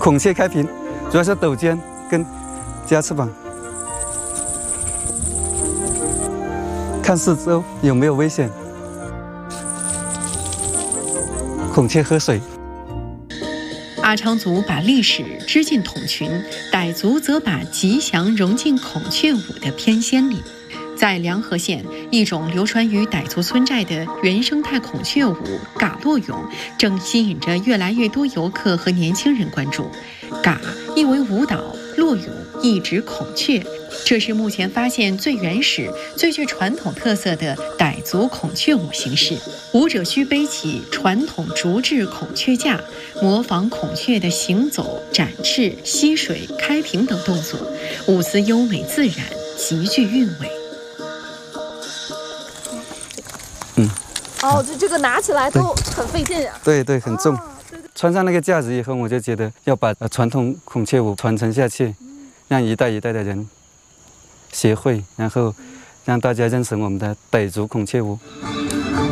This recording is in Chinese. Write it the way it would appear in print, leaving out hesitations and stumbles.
孔雀开屏，主要是抖肩跟夹翅膀，看四周有没有危险。孔雀喝水。 阿昌族把历史织进筒群，傣族则把吉祥融进孔雀舞的翩跹里。在凉河县，一种流传于傣族村寨的原生态孔雀舞嘎洛俑，正吸引着越来越多游客和年轻人关注。嘎意为舞蹈，洛俑意指孔雀。这是目前发现最原始、最具传统特色的傣族孔雀舞形式。舞者需背起传统竹制孔雀架，模仿孔雀的行走、展翅、吸水、开屏等动作，舞姿优美自然，极具韵味。 哦，这个拿起来都很费劲啊。 对，很重。穿上那个架子以后，我就觉得要把传统孔雀舞传承下去，让一代一代的人学会，然后让大家认识我们的傣族孔雀舞。